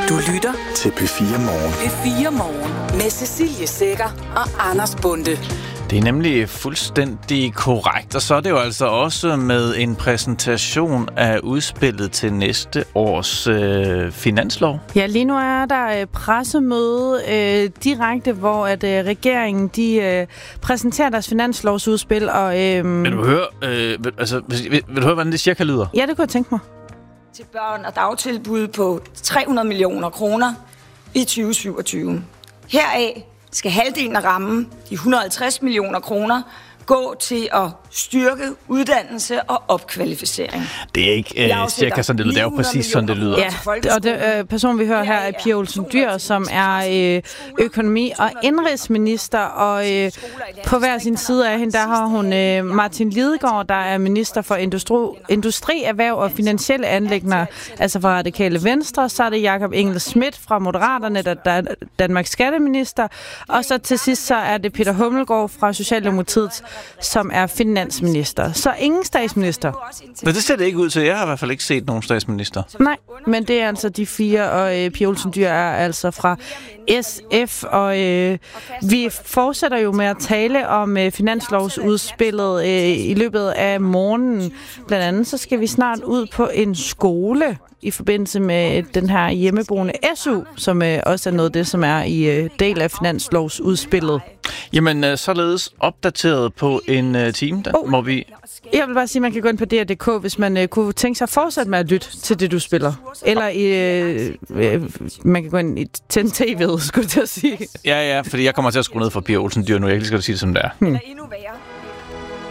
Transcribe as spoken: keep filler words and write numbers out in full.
Du lytter til P fire Morgen. P fire Morgen med Cecilie Sækker og Anders Bonde. Det er nemlig fuldstændig korrekt, og så er det jo altså også med en præsentation af udspillet til næste års øh, finanslov. Ja, lige nu er der øh, pressemøde øh, direkte, hvor at øh, regeringen de øh, præsenterer deres finanslovsudspil. Og, øh, vil du høre, øh, vil, altså, vil, vil, vil du høre, hvordan det cirka lyder? Ja, det kunne jeg tænke mig. Til børn- og dagtilbud på tre hundrede millioner kroner i tyve syvogtyve. Heraf skal halvdelen af rammen, de et hundrede og halvtreds millioner kroner, gå til at styrke uddannelse og opkvalificering. Det er ikke øh, cirka sådan, det lyder. Det er jo præcis sådan, det lyder. Ja, og det øh, person, vi hører her, er Pia Olsen Dyhr, som er øh, økonomi- og indrigsminister, og øh, på hver sin side af hende, der har hun øh, Martin Lidegaard, der er minister for industri, industri, erhverv og finansielle anliggender, altså fra Radikale Venstre. Så er det Jakob Engel-Schmidt fra Moderaterne, der er Danmarks skatteminister, og så til sidst så er det Peter Hummelgaard fra Socialdemokratiet, som er finansminister. Så ingen statsminister. Men det ser det ikke ud til. Jeg har i hvert fald ikke set nogen statsminister. Nej, men det er altså de fire, og øh, Pia Olsen Dyhr er altså fra S F, og øh, vi fortsætter jo med at tale om øh, finanslovsudspillet øh, i løbet af morgenen. Blandt andet så skal vi snart ud på en skole i forbindelse med den her hjemmeboende S U, som øh, også er noget af det, som er i øh, del af finanslovsudspillet. Jamen, øh, således opdateret på en øh, time, der oh. må vi... Jeg vil bare sige, at man kan gå ind på D R punktum D K, hvis man øh, kunne tænke sig at fortsætte med at lytte til det, du spiller. Eller øh, øh, man kan gå ind i Tænd T V'et, skulle jeg til at sige. Ja, ja, fordi jeg kommer til at skrue ned for Pia Olsen Dyhr nu. Jeg kan lige skal sige det, som det er. Hmm. Endnu værre.